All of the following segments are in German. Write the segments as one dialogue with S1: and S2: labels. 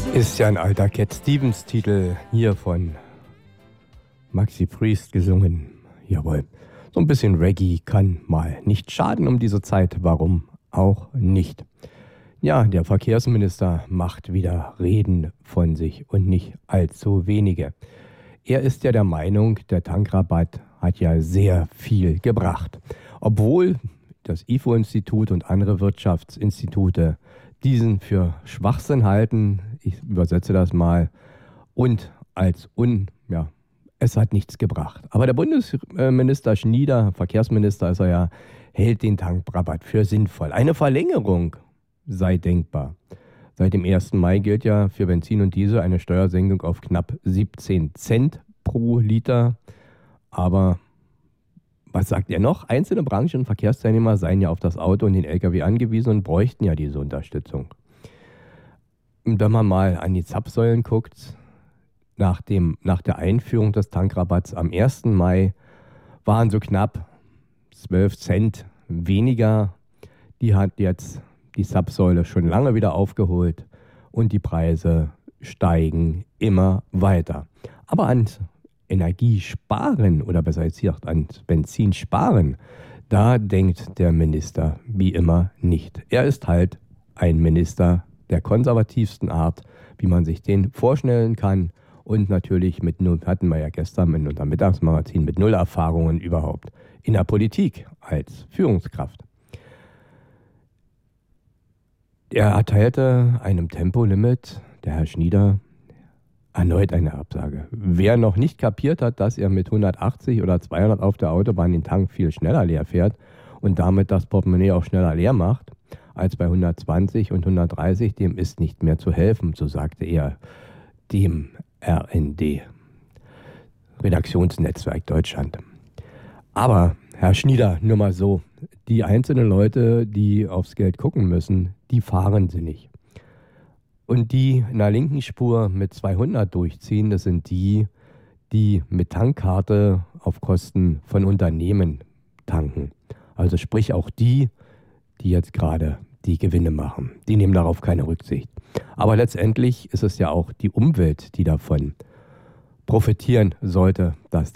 S1: Ist ja ein alter Cat Stevens Titel, hier von Maxi Priest gesungen. Jawohl, so ein bisschen Reggae kann mal nicht schaden um diese Zeit, warum auch nicht. Ja, der Verkehrsminister macht wieder Reden von sich und nicht allzu wenige. Er ist ja der Meinung, der Tankrabatt hat ja sehr viel gebracht. Obwohl das IFO-Institut und andere Wirtschaftsinstitute diesen für Schwachsinn halten, ich übersetze das mal, und als es hat nichts gebracht. Aber der Bundesminister Schnieder, Verkehrsminister ist er ja, hält den Tankrabatt für sinnvoll. Eine Verlängerung sei denkbar. Seit dem 1. Mai gilt ja für Benzin und Diesel eine Steuersenkung auf knapp 17 Cent pro Liter. Aber was sagt er noch? Einzelne Branchen und Verkehrsteilnehmer seien ja auf das Auto und den Lkw angewiesen und bräuchten ja diese Unterstützung. Und wenn man mal an die Zapfsäulen guckt, nach der Einführung des Tankrabatts am 1. Mai waren so knapp 12 Cent weniger. Die hat jetzt die Zapfsäule schon lange wieder aufgeholt und die Preise steigen immer weiter. Aber an Energiesparen oder besser gesagt an Benzin sparen, da denkt der Minister wie immer nicht. Er ist halt ein Minister der konservativsten Art, wie man sich den vorstellen kann. Und natürlich hatten wir ja gestern in unserem Mittagsmagazin mit null Erfahrungen überhaupt in der Politik als Führungskraft. Er erteilte einem Tempolimit, der Herr Schnieder, erneut eine Absage. Wer noch nicht kapiert hat, dass er mit 180 oder 200 auf der Autobahn den Tank viel schneller leer fährt und damit das Portemonnaie auch schneller leer macht als bei 120 und 130, dem ist nicht mehr zu helfen, so sagte er dem RND, Redaktionsnetzwerk Deutschland. Aber, Herr Schnieder, nur mal so, die einzelnen Leute, die aufs Geld gucken müssen, die fahren sie nicht. Und die in der linken Spur mit 200 durchziehen, das sind die, die mit Tankkarte auf Kosten von Unternehmen tanken. Also sprich auch die jetzt gerade die Gewinne machen. Die nehmen darauf keine Rücksicht. Aber letztendlich ist es ja auch die Umwelt, die davon profitieren sollte, dass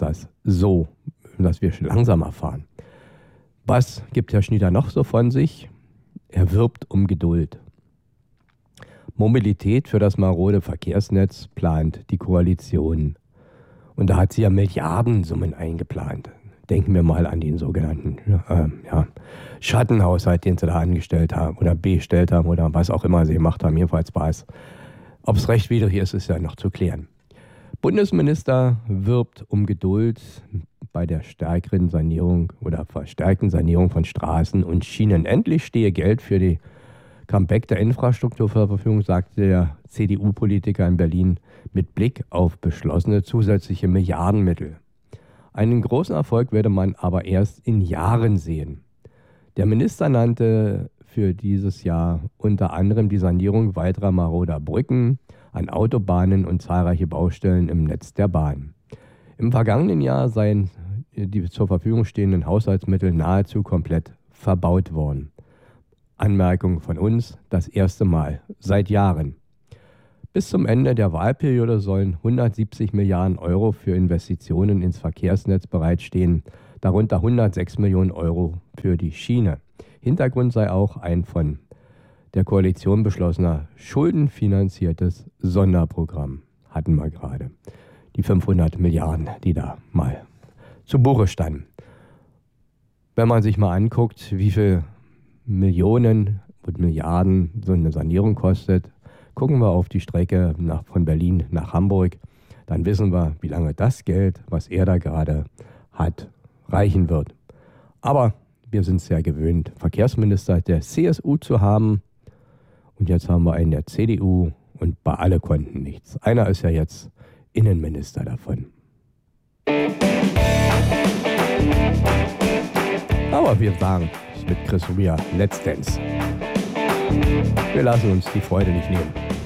S1: wir langsamer fahren. Was gibt Herr Schnieder noch so von sich? Er wirbt um Geduld. Mobilität für das marode Verkehrsnetz plant die Koalition. Und da hat sie ja Milliardensummen eingeplant. Denken wir mal an den sogenannten Schattenhaushalt, den sie da angestellt haben oder bestellt haben oder was auch immer sie gemacht haben. Jedenfalls war es. Ob es rechtwidrig ist, ist ja noch zu klären. Bundesminister wirbt um Geduld bei der stärkeren Sanierung oder verstärkten Sanierung von Straßen und Schienen. Endlich stehe Geld für die Comeback der Infrastruktur zur Verfügung, sagte der CDU-Politiker in Berlin mit Blick auf beschlossene zusätzliche Milliardenmittel. Einen großen Erfolg werde man aber erst in Jahren sehen. Der Minister nannte für dieses Jahr unter anderem die Sanierung weiterer maroder Brücken an Autobahnen und zahlreiche Baustellen im Netz der Bahn. Im vergangenen Jahr seien die zur Verfügung stehenden Haushaltsmittel nahezu komplett verbaut worden. Anmerkung von uns, das erste Mal seit Jahren. Bis zum Ende der Wahlperiode sollen 170 Milliarden Euro für Investitionen ins Verkehrsnetz bereitstehen, darunter 106 Millionen Euro für die Schiene. Hintergrund sei auch ein von der Koalition beschlossener schuldenfinanziertes Sonderprogramm. Hatten wir gerade. Die 500 Milliarden, die da mal zu Buche standen. Wenn man sich mal anguckt, wie viel Millionen und Milliarden so eine Sanierung kostet, gucken wir auf die Strecke von Berlin nach Hamburg, dann wissen wir, wie lange das Geld, was er da gerade hat, reichen wird. Aber wir sind es ja gewöhnt, Verkehrsminister der CSU zu haben. Und jetzt haben wir einen der CDU und bei alle konnten nichts. Einer ist ja jetzt Innenminister davon. Aber wir sagen mit Chris Ria, Let's Dance. Wir lassen uns die Freude nicht nehmen.